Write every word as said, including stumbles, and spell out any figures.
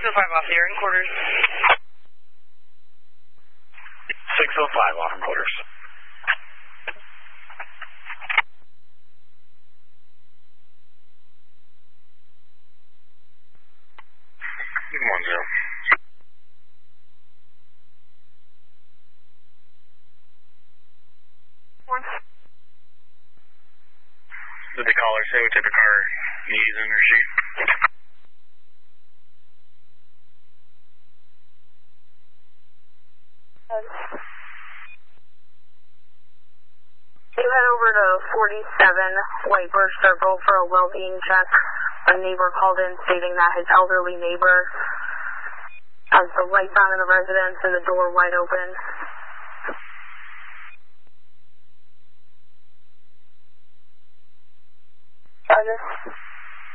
oh five off here in quarters. six oh five off in quarters. one zero. One. Did the caller say what type of car needs energy? You head over to forty-seven Whitebird Circle for a well-being check. A neighbor called in stating that his elderly neighbor has the lights on in the residence and the door wide open. Roger.